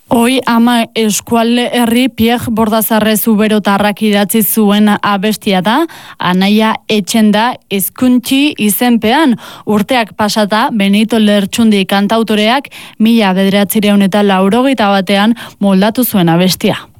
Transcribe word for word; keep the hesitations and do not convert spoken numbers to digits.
Hoi ama eskualde herri Pierre Bordazarrez uberotarrak idatzi zuen abestia da, anaia etxenda ezkuntzi izenpean. Urteak pasata, Benito Lertxundi kantautoreak mila bederatzireun eta laurogeita batean moldatu zuen abestia.